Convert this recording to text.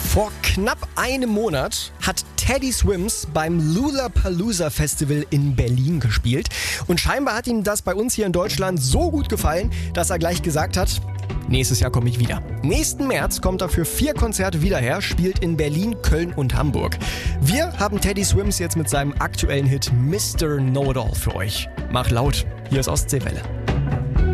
Vor knapp einem Monat hat Teddy Swims beim Lollapalooza Festival in Berlin gespielt. Und scheinbar hat ihm das bei uns hier in Deutschland so gut gefallen, dass er gleich gesagt hat, nächstes Jahr komme ich wieder. Nächsten März kommt er für 4 Konzerte wieder her, spielt in Berlin, Köln und Hamburg. Wir haben Teddy Swims jetzt mit seinem aktuellen Hit Mr. Know-It-All für euch. Mach laut, hier ist Ostseewelle.